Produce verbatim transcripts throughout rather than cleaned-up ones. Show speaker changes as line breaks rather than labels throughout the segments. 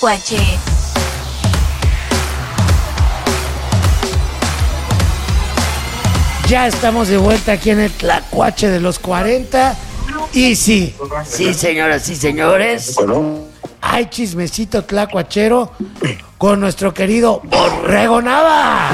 Tlacuache.
Ya estamos de vuelta aquí en el Tlacuache de los cuarenta. Y sí, sí señoras y señores, hay chismecito tlacuachero con nuestro querido Borrego Nava.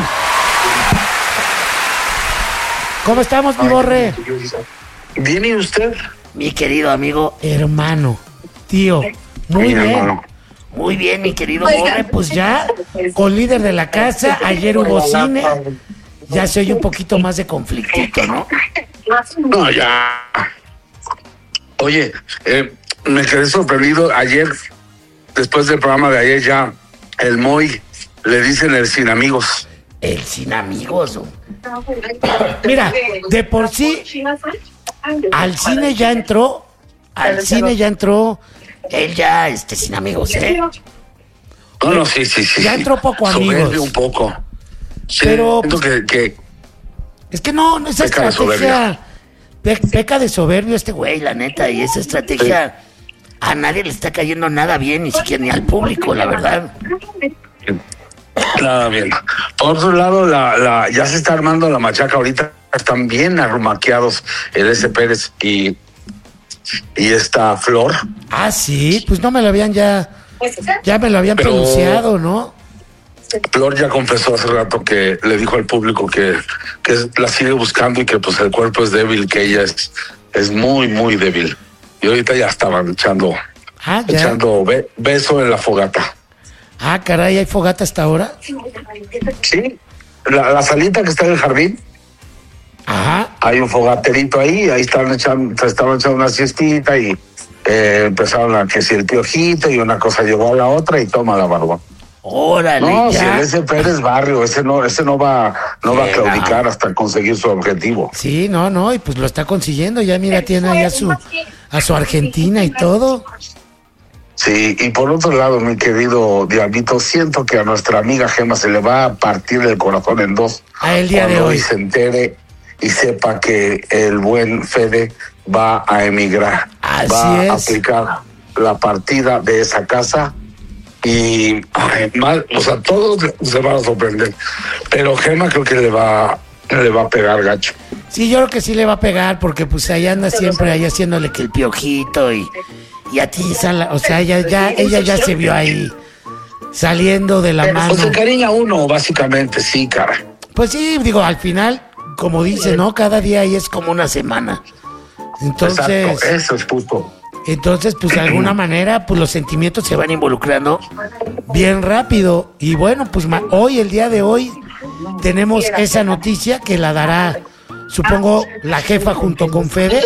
¿Cómo estamos, mi Borre?
¿Bien y usted?
Mi querido amigo, hermano, tío, muy
Bien,
bien.
hermano.
Muy bien, mi querido Borre, pues ya con líder de la casa, ayer hubo cine, ya se oye un poquito más de conflictito, ¿no?
No, ya. Oye, eh, me quedé sorprendido ayer, después del programa de ayer ya, el Moy, le dicen el sin amigos.
El sin amigos, ¿no? Mira, de por sí, al cine ya entró, al cine ya entró, él ya, este, sin amigos, ¿eh?
No, no, sí, sí, sí.
Ya entró poco
Soberbio
amigos.
un poco. Sí,
Pero,
siento que, que
Es que no, no, esa
Peca de
estrategia, pe- peca de soberbio este güey, la neta, y esa estrategia a nadie le está cayendo nada bien, ni siquiera ni al público, la verdad.
nada bien. Por otro lado, la, la, ya se está armando la machaca ahorita. Están bien arrumaqueados el S. Pérez y, y esta Flor.
Ah, sí, pues no me lo habían ya, ya me lo habían
Pero-
pronunciado, ¿no?
Flor ya confesó hace rato que le dijo al público que, que la sigue buscando y que pues el cuerpo es débil, que ella es, es muy, muy débil. Y ahorita ya estaban echando,
Ah, ya.
echando be- beso en la fogata.
Ah, caray, ¿hay fogata hasta ahora?
Sí, la, la salita que está en el jardín,
Ajá.
hay un fogaterito ahí, ahí estaban echando, se estaban echando una siestita y eh, empezaron a que si el piojito y una cosa llegó a la otra y toma la barba.
Órale,
No, si
ya.
el S. Pérez Barrio, ese no, ese no va, no va a
Sí,
claudicar
no.
hasta conseguir su objetivo.
Sí, no, no, y pues lo está consiguiendo, ya mira, tiene ahí a su, a su Argentina y todo.
Sí, y por otro lado, mi querido Diablito, siento que a nuestra amiga Gema se le va a partir el corazón en dos.
A el día de
cuando
hoy.
se entere y sepa que el buen Fede va a emigrar.
Así
va a
es.
aplicar la partida de esa casa y ay, mal, o sea, todos se van a sorprender. Pero Gema creo que le va, le va a pegar gacho.
Sí, yo creo que sí le va a pegar porque pues ahí anda siempre ahí haciéndole que el piojito y, y a ti, Sala, o sea, ella ya, ella ya se vio ahí saliendo de la mano.
Pues se cariña uno, básicamente, sí, cara.
Pues sí, digo, al final, como dice, ¿no? Cada día ahí es como una semana. Entonces,
Exacto, eso es puto.
entonces, pues de alguna manera, pues los sentimientos se van involucrando bien rápido. Y bueno, pues ma- hoy, el día de hoy, tenemos esa noticia que la dará, supongo, la jefa junto con Fede.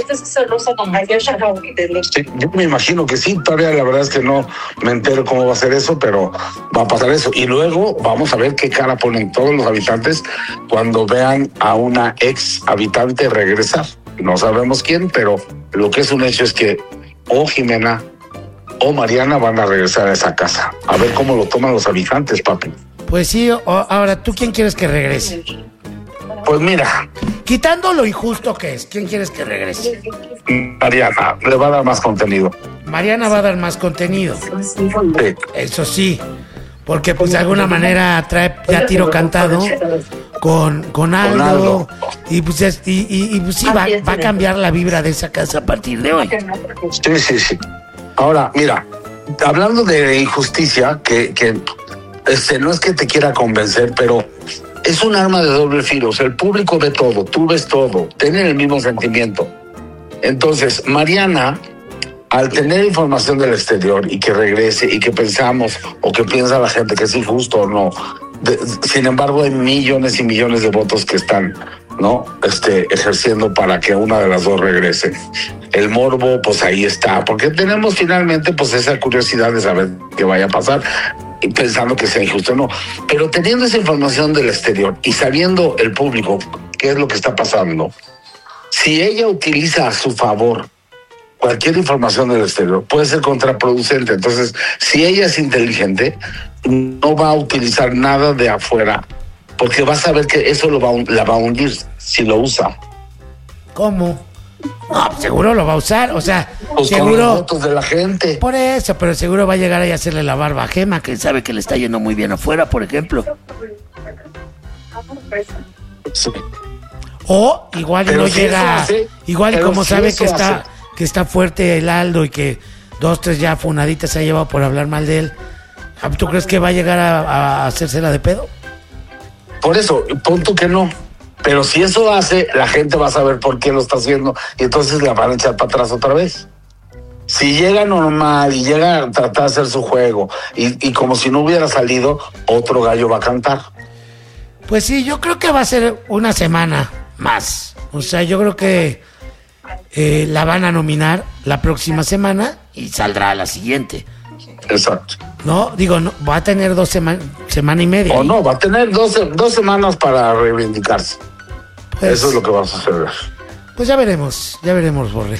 Sí, yo me imagino que sí, todavía la verdad es que no me entero cómo va a ser eso, pero va a pasar eso. Y luego vamos a ver qué cara ponen todos los habitantes cuando vean a una ex habitante regresar. No sabemos quién, pero lo que es un hecho es que o Jimena o Mariana van a regresar a esa casa. A ver cómo lo toman los habitantes, papi.
Pues sí, o- ahora, ¿tú quién quieres que regrese?
Pues mira,
Quitando lo injusto que es, ¿quién quieres que regrese?
Mariana le va a dar más contenido.
Mariana va a dar más contenido,
Sí.
eso sí, porque pues de alguna manera trae ya tiro cantado con, con Aldo,
Aldo.
y pues es- y, y- y, pues sí va, va a cambiar la vibra de esa casa a partir de hoy.
Sí, sí, sí. Ahora, mira, hablando de injusticia, que, que este, no es que te quiera convencer, pero es un arma de doble filo. O sea, el público ve todo, tú ves todo, tienen el mismo sentimiento. Entonces, Mariana, al tener información del exterior y que regrese y que pensamos o que piensa la gente que es injusto o no, de- sin embargo, hay millones y millones de votos que están, ¿no? Este, ejerciendo para que una de las dos regrese. El morbo, pues ahí está, porque tenemos finalmente, pues esa curiosidad de saber qué vaya a pasar, y pensando que sea injusto o no. Pero teniendo esa información del exterior y sabiendo el público qué es lo que está pasando, si ella utiliza a su favor cualquier información del exterior, puede ser contraproducente. Entonces, si ella es inteligente, no va a utilizar nada de afuera, porque va a saber que eso lo va a, la va a hundir si lo usa.
¿Cómo? No, pues seguro lo va a usar, o sea,
Pues con los
seguro.
votos de la gente.
Por eso, pero seguro va a llegar ahí a hacerle la barba a Gema, que sabe que le está yendo muy bien afuera, por ejemplo.
Sí.
O igual y
Pero
no
si
llega,
eso hace-
igual y
pero
como
si
sabe
eso
que está,
hace-
que está fuerte el Aldo y que dos, tres ya funaditas se ha llevado por hablar mal de él, ¿tú crees que va a llegar a, a hacérsela de pedo?
Por eso, punto que no. Pero si eso hace, la gente va a saber por qué lo está haciendo y entonces la van a echar para atrás otra vez. Si llega normal y llega a tratar de hacer su juego y, y como si no hubiera salido, otro gallo va a cantar.
Pues sí, yo creo que va a ser una semana más. O sea, yo creo que eh, la van a nominar la próxima semana y saldrá la siguiente.
Exacto.
No, digo, no, va a tener dos semanas, semana y media.
O no, va a tener dos, dos semanas para reivindicarse.
Pues,
Eso es lo que va a suceder.
Pues ya veremos, ya veremos, Borre.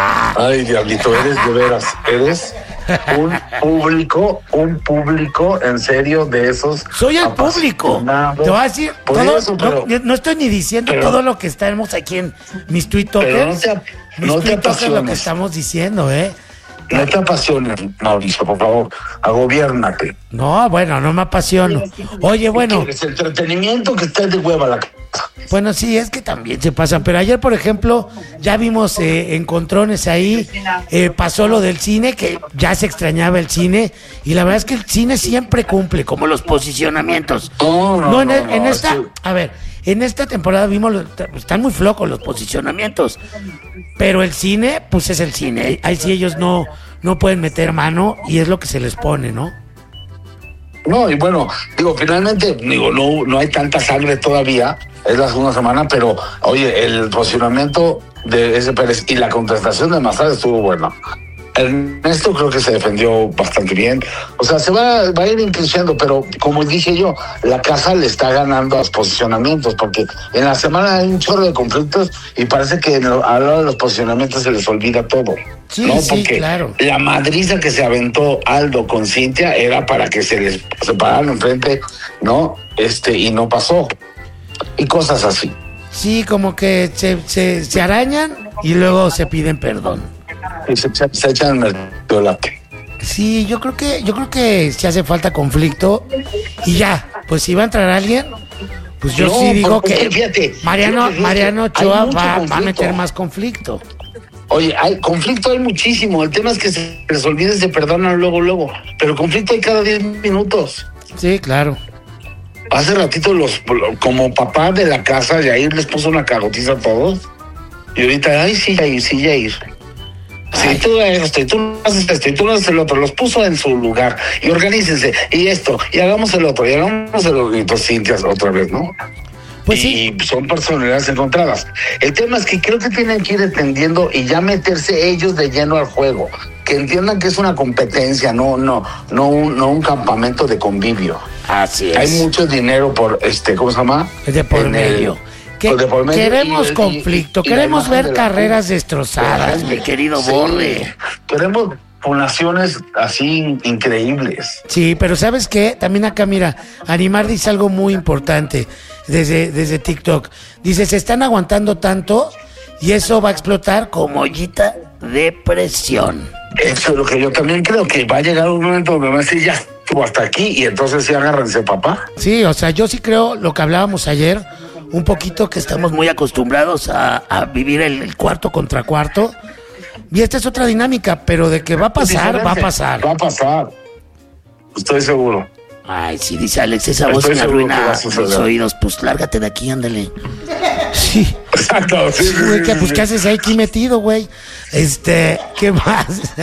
Ay, diablito, eres de veras, eres un público, un público en serio de esos.
Soy el público.
apasionados.
Te voy a decir,
Por
todo,
eso,
no,
pero-
yo no estoy ni diciendo
pero-
todo lo que estamos aquí en mis
Pero no
tweetokers.
te,
Mis
no te
tweetokers lo que
apasiones.
estamos diciendo, ¿eh?
No te apasiones, Mauricio, por favor. Agobiérnate.
No, bueno, no me apasiono. Oye, bueno,
Es entretenimiento que esté de hueva la casa.
bueno, sí, es que también se pasan. Pero ayer, por ejemplo, ya vimos eh, encontrones ahí. Eh, pasó lo del cine, que ya se extrañaba el cine. Y la verdad es que el cine siempre cumple, como los posicionamientos.
No, no,
en,
no,
en
no,
esta,
eso-
a ver, en esta temporada vimos, los- están muy flojos los posicionamientos. Pero el cine, pues es el cine. Ahí sí ellos no, no pueden meter mano y es lo que se les pone, ¿no?
No, y bueno, digo, finalmente, digo, no, no hay tanta sangre todavía, es la segunda semana, pero oye, el posicionamiento de ese Pérez y la contestación de Mazar estuvo buena. Ernesto creo que se defendió bastante bien. O sea, se va, va a ir increciendo, pero como dije yo, la casa le está ganando a los posicionamientos, porque en la semana hay un chorro de conflictos y parece que a la hora de los posicionamientos se les olvida todo.
Sí,
¿no?
sí,
Porque
claro.
la madriza que se aventó Aldo con Cintia era para que se les separaran enfrente, ¿no? Este, y no pasó. Y cosas así.
Sí, como que se, se, se arañan y luego se piden perdón.
Y se, se, se echan el chocolate.
Sí, yo creo que, yo creo que si hace falta conflicto y ya, pues si va a entrar alguien, pues yo
No,
sí digo
porque,
que
fíjate,
Mariano,
fíjate,
Mariano
hay
Ochoa
mucho
va, va a
conflicto.
meter más conflicto.
Oye, hay conflicto hay muchísimo. El tema es que se les olvide, se perdonan luego, luego. Pero conflicto hay cada diez minutos.
Sí, claro.
Hace ratito los como papá de la casa, Yair les puso una cagotiza a todos. Y ahorita, ay, sí, Yair, sí, Yair. Si
Ay.
tú haces esto, y tú no haces esto, y tú no haces el otro, los puso en su lugar. Y organícense, y esto, y hagamos el otro, y hagamos el otro. Y entonces Cintia otra vez, ¿no?
Pues
y
sí,
son personalidades encontradas. El tema es que creo que tienen que ir entendiendo y ya meterse ellos de lleno al juego. Que entiendan que es una competencia, no, no, no un, no un campamento de convivio.
así es.
Hay mucho dinero por este, ¿cómo se llama?
Es de por
En el-
medio. Que-
de por medio
queremos
y- y-
conflicto,
y la
queremos
imagen
ver
de la
carreras
gente.
destrozadas, mi querido
Sí.
Borre.
Queremos poblaciones así increíbles.
Sí, pero ¿sabes qué? También acá, mira, Animar dice algo muy importante desde, desde TikTok. Dice, se están aguantando tanto y eso va a explotar como ollita de presión.
Eso es lo que yo también creo, que va a llegar un momento donde va a decir, ya estuvo hasta aquí, y entonces sí agárrense, papá.
Sí, o sea, yo sí creo lo que hablábamos ayer, un poquito que estamos muy acostumbrados a, a vivir el, el cuarto contra cuarto. Y esta es otra dinámica, pero de que va a pasar, va a pasar.
Va a pasar. Estoy seguro.
Ay, sí, dice Alex, esa voz
Estoy
me
seguro que va
arruina
a suceder.
mis oídos. Pues lárgate de aquí, ándale. Sí.
Exacto. Sí,
Sí,
sí,
güey,
sí,
que,
sí,
pues,
sí.
¿qué haces ahí aquí metido, güey? Este, ¿qué más?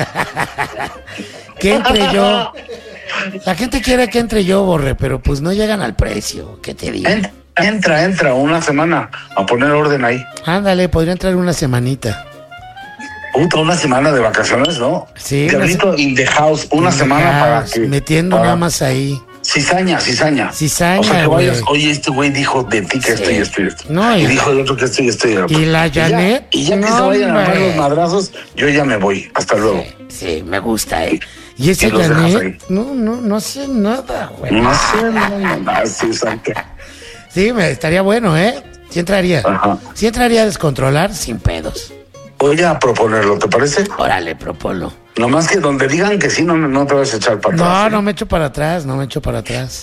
Que entre yo. La gente quiere que entre yo, Borre, pero pues no llegan al precio. ¿Qué te digo?
En- Entra, entra, una semana a poner orden ahí.
Ándale, podría entrar una semanita.
Puta, una semana de vacaciones, ¿no?
Sí,
Diablito in the house, una semana
Ah,
para que...
metiendo
para-
nada más ahí.
Cizaña, cizaña.
Cizaña,
O sea, que vayas,
güey.
oye, este güey dijo de ti que
Sí.
esto y esto y esto.
No,
y,
y-
dijo el otro que esto y esto y esto.
y la
ya-
Janet,
Y ya, que
no,
se vayan a armar
hombre.
los madrazos, yo ya me voy. Hasta luego.
Sí, me gusta, ¿eh? Y ese
Y los dejas
Janet,
ahí.
no, no, no hace nada, güey.
No sé, no, no, no, sí, exacto.
Sí, me estaría bueno, ¿eh? Sí entraría.
Ajá.
Sí entraría a descontrolar sin pedos.
voy a proponerlo, ¿te parece?
Órale, proponlo.
Nomás que donde digan que sí, no, no te vas a echar para atrás.
No,
¿eh?
no me echo para atrás, no me echo para atrás.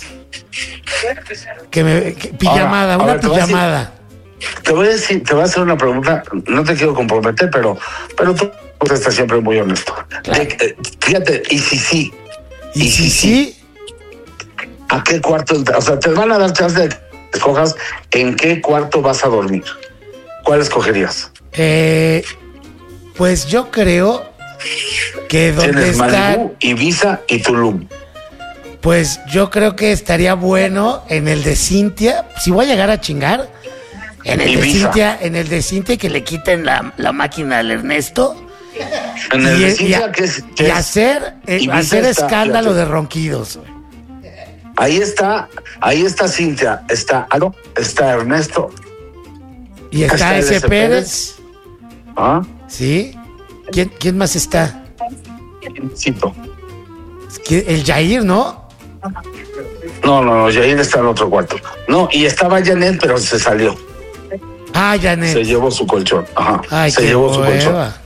Que me... que- pijamada,
Ahora,
una
ahora te voy a decir-
pijamada.
Te voy a decir, te voy a hacer una pregunta, no te quiero comprometer, pero, pero tú estás siempre muy honesto.
Claro.
De- eh, fíjate, y si sí,
Y si sí,
¿a qué cuarto? O sea, te van a dar chance de que escojas en qué cuarto vas a dormir. ¿Cuál escogerías?
eh, pues yo creo que donde
Tienes
está,
Malibu, Ibiza y Tulum.
pues yo creo que estaría bueno en el de Cintia. Si voy a llegar a chingar, en el de
Ibiza.
Cintia, en el de Cintia que le quiten la, la máquina al Ernesto.
En el
y,
de
y
Cintia,
a-
que es,
y
que es-
hacer, eh,
Ibiza
hacer
está-
escándalo
fíjate.
de ronquidos.
ahí está, ahí está Cintia, está Alo, está Ernesto,
Y está
Está
ese
ese
Pérez,
¿ah?
¿sí? ¿Quién, quién más está?
Cito.
¿Qui- El Jair, ¿no?
No, no, no, Jair está en otro cuarto. No, y estaba Janet, pero se salió.
Ah,
Se
Janet.
llevó su colchón. Ajá.
Ay,
se
qué
llevó su colchón.
hueva.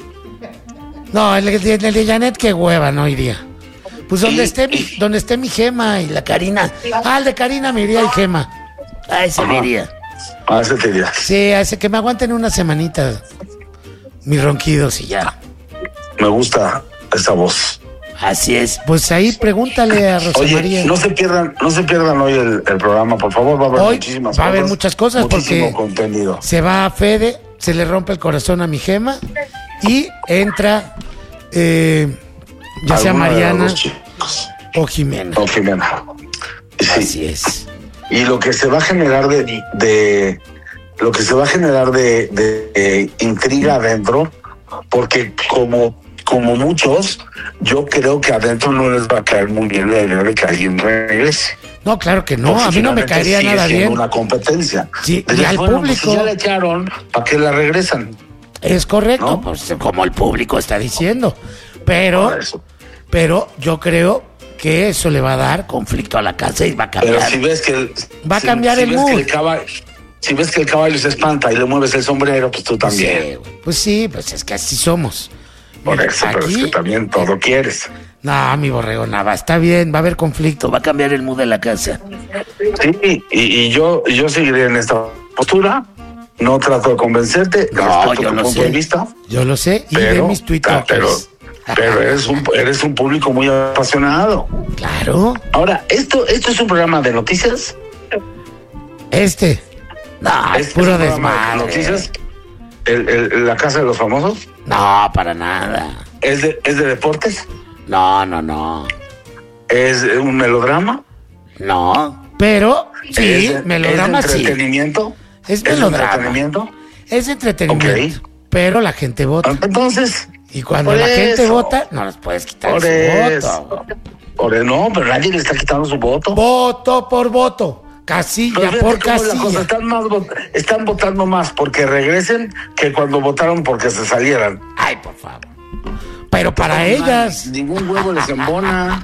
No, el, de- el de Janet, qué hueva, no iría. Pues donde
Y-
esté, mi,
y-
donde esté mi Gema y la Karina. Ah, el de Karina me iría y Gema. Ah, ese me
Ajá.
iría.
A ese te dirías.
Sí, hace que me aguanten una semanita mis ronquidos y ya.
Me gusta esa voz.
Así es. Pues ahí pregúntale a Rosa
Oye,
María.
no se pierdan, no se pierdan hoy el, el programa, por favor. Va a haber
Hoy
muchísimas
va a
cosas.
haber muchas cosas
muchísimo
porque-
contenido.
Se va a Fede, se le rompe el corazón a mi Gema y entra eh, ya sea
Alguno de los
Mariana
dos chicos.
o Jimena.
O Jimena. Sí.
Así es.
Y lo que se va a generar de, de lo que se va a generar de, de, de intriga adentro, porque como como muchos, yo creo que adentro no les va a caer muy bien la idea de que alguien regrese.
No, claro que no,
Porque
a mí no me
finalmente
caería
sigue
nada
siendo
bien.
una competencia.
Sí, y
Dices,
al
bueno, pues,
público.
si ya le echaron, ¿para qué la regresan?
Es correcto,
¿No?
pues como el público está diciendo. Pero,
Por eso.
pero yo creo que eso le va a dar conflicto a la casa y va a cambiar.
Pero si ves que el,
Va a
si-
cambiar
si
el
ves
mood.
que el caballo, si ves que el caballo se espanta y le mueves el sombrero, pues tú
Pues
también.
sí, güey. Pues sí, pues es que así somos.
Por
Mira,
eso, pero es que también todo quieres.
No, mi borrego, nada, está bien, va a haber conflicto, va a cambiar el mood de la casa.
Sí, y, y yo, yo seguiré en esta postura. No trato de convencerte,
No,
respeto
yo
tu
lo
punto
sé.
de vista,
Yo lo sé, y de
pero,
mis
ah,
twitters.
pero, pero eres un eres un público muy apasionado.
Claro,
Ahora, esto esto es un programa de noticias.
este. No, es
Este
puro
un programa de
desmadre.
noticias. El, el- la casa de los famosos
No, para nada.
es de es de deportes,
No, no, no.
es un melodrama,
No, pero sí,
es de,
melodrama
es de
sí.
entretenimiento,
Es
de
melodrama.
entretenimiento.
Es entretenimiento.
Ok.
Pero la gente vota.
Entonces,
Y cuando
por
la gente
eso.
vota, no les puedes quitar
por
su
eso,
voto.
por eso, no, pero nadie le está quitando su voto.
Voto por voto.
Pero
Casilla
fíjate
por
cómo es la cosa,
casilla.
están, más, vot- están votando más porque regresen que cuando votaron porque se salieran.
Ay, por favor. Pero para
No,
ellas.
Ningún huevo les embona.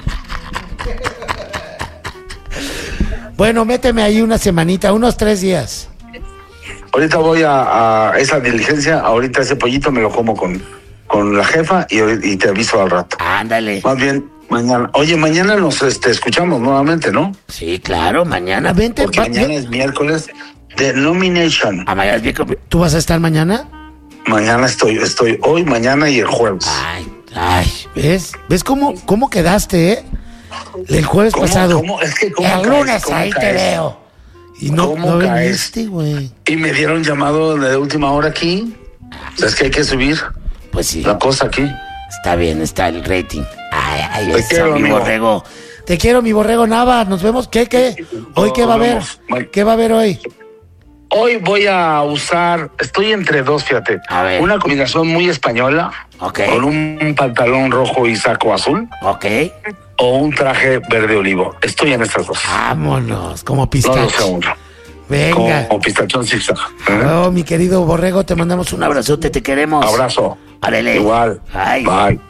Bueno, méteme ahí una semanita, unos tres días.
Ahorita voy a, a esa diligencia, ahorita ese pollito me lo como con, con la jefa y, ahorita- y te aviso al rato.
Ándale.
Más bien, mañana. Oye, mañana nos este, escuchamos nuevamente, ¿no?
Sí, claro, mañana vente.
Porque
va-
mañana es miércoles de nomination.
Ah, mañana es bien- ¿Tú vas a estar mañana?
Mañana estoy, estoy hoy, mañana y el jueves.
Ay, ay, ¿ves? ¿Ves cómo, cómo quedaste, eh? El jueves
¿Cómo-
pasado.
cómo- es que cómo
el
caes,
lunes
cómo
ahí te
caes?
veo. Y no,
¿Cómo
no
caes?
viniste, güey.
Y me dieron llamado de última hora aquí. O sea, es que hay que subir
Pues sí,
la cosa aquí.
está bien, está el rating. Ay, ay,
Te
eso,
quiero,
mi
amigo.
borrego. Te quiero, mi borrego Nava. Nos vemos. ¿Qué, qué? ¿Hoy qué va a
Nos
haber?
vemos. Bye.
¿Qué va a haber hoy?
Hoy voy a usar, estoy entre dos, fíjate.
A ver.
Una combinación muy española.
Ok.
Con un pantalón rojo y saco azul.
Ok.
O un traje verde olivo. Estoy en estas dos.
Vámonos, como
No lo sé
pistache.
aún.
Venga.
Como pistachón zigzag. ¿eh?
Oh, mi querido borrego, te mandamos un abrazote, te queremos.
Abrazo.
Árale.
Igual.
Ay.
Bye.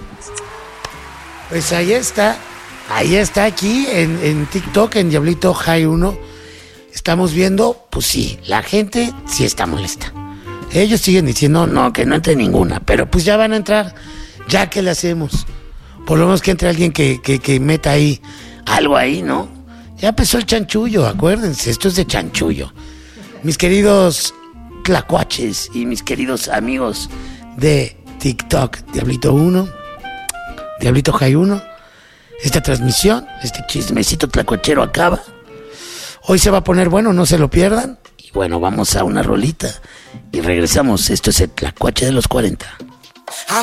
Pues ahí está, ahí está aquí en, en TikTok, en Diablito High uno. Estamos viendo, pues sí, la gente sí está molesta. Ellos siguen diciendo, no, que no entre ninguna, pero pues ya van a entrar, ya que le hacemos. Por lo menos que entre alguien que, que, que meta ahí, algo ahí, ¿no? Ya empezó el chanchullo, acuérdense, esto es de chanchullo. Mis queridos tlacuaches y mis queridos amigos de TikTok, Diablito uno, Diablito Jai uno, esta transmisión, este chismecito tlacuachero acaba. Hoy se va a poner bueno, no se lo pierdan. Y bueno, vamos a una rolita y regresamos. Esto es el Tlacuache de los cuarenta.